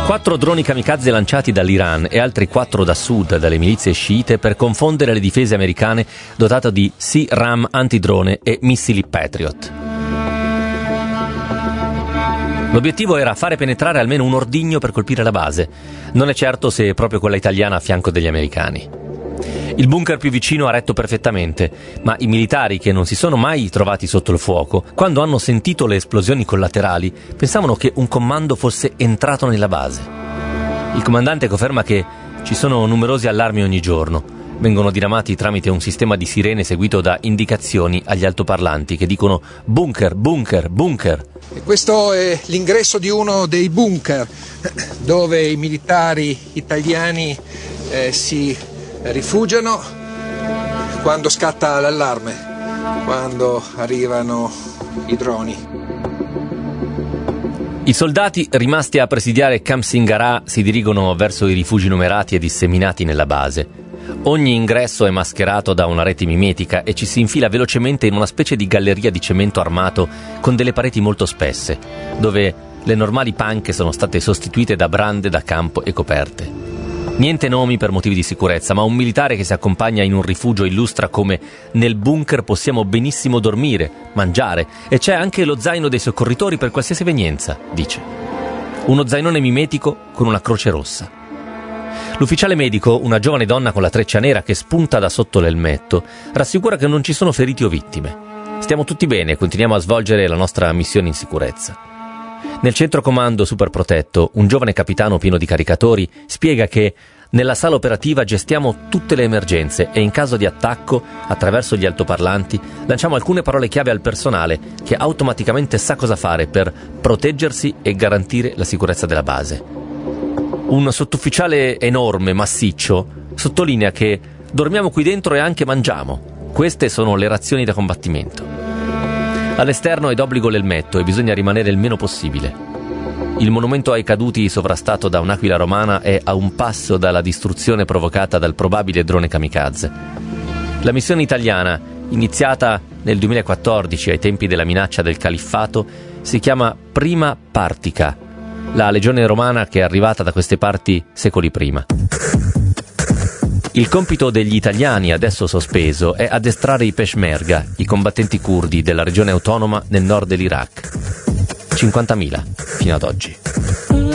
4 droni kamikaze lanciati dall'Iran e altri 4 da sud dalle milizie sciite per confondere le difese americane dotate di Sea-Ram antidrone e missili Patriot. L'obiettivo era fare penetrare almeno un ordigno per colpire la base. Non è certo se è proprio quella italiana a fianco degli americani. Il bunker più vicino ha retto perfettamente, ma i militari, che non si sono mai trovati sotto il fuoco, quando hanno sentito le esplosioni collaterali, pensavano che un comando fosse entrato nella base. Il comandante conferma che ci sono numerosi allarmi ogni giorno. Vengono diramati tramite un sistema di sirene seguito da indicazioni agli altoparlanti che dicono bunker, bunker, bunker. E questo è l'ingresso di uno dei bunker dove i militari italiani si rifugiano quando scatta l'allarme, quando arrivano i droni. I soldati rimasti a presidiare Camp Singarà si dirigono verso i rifugi numerati e disseminati nella base. Ogni ingresso è mascherato da una rete mimetica e ci si infila velocemente in una specie di galleria di cemento armato con delle pareti molto spesse, dove le normali panche sono state sostituite da brande da campo e coperte. Niente nomi per motivi di sicurezza, ma un militare che si accompagna in un rifugio illustra come nel bunker possiamo benissimo dormire, mangiare e c'è anche lo zaino dei soccorritori per qualsiasi evenienza, dice. Uno zainone mimetico con una croce rossa. L'ufficiale medico, una giovane donna con la treccia nera che spunta da sotto l'elmetto, rassicura che non ci sono feriti o vittime. Stiamo tutti bene e continuiamo a svolgere la nostra missione in sicurezza. Nel centro comando super protetto, un giovane capitano pieno di caricatori spiega che nella sala operativa gestiamo tutte le emergenze e in caso di attacco, attraverso gli altoparlanti, lanciamo alcune parole chiave al personale che automaticamente sa cosa fare per proteggersi e garantire la sicurezza della base. Un sottufficiale enorme, massiccio, sottolinea che dormiamo qui dentro e anche mangiamo. Queste sono le razioni da combattimento. All'esterno è d'obbligo l'elmetto e bisogna rimanere il meno possibile. Il monumento ai caduti sovrastato da un'aquila romana è a un passo dalla distruzione provocata dal probabile drone kamikaze. La missione italiana, iniziata nel 2014 ai tempi della minaccia del califfato, si chiama Prima Partica, la legione romana che è arrivata da queste parti secoli prima. Il compito degli italiani, adesso sospeso, è addestrare i Peshmerga, i combattenti curdi della regione autonoma nel nord dell'Iraq. 50.000 fino ad oggi.